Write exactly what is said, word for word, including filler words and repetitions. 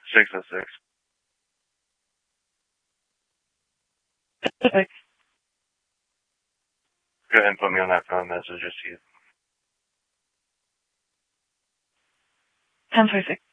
Six oh six. Okay. Go ahead and put me on that phone message. Just see it. ten forty-six.